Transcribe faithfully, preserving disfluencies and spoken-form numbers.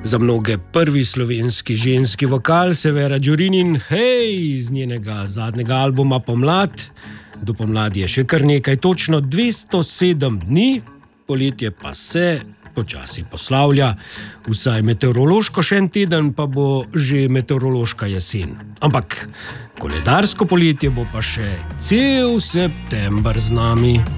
Za mnoge prvi slovenski ženski vokal Severa Đurinin, hej, iz njenega zadnjega albuma Pomlad. Do pomladi je še kar nekaj, točno dvesto sedem dni, poletje pa se počasi poslavlja, vsaj meteorološko še en teden, pa bo že meteorološka jesen. Ampak koledarsko poletje bo pa še cel september z nami.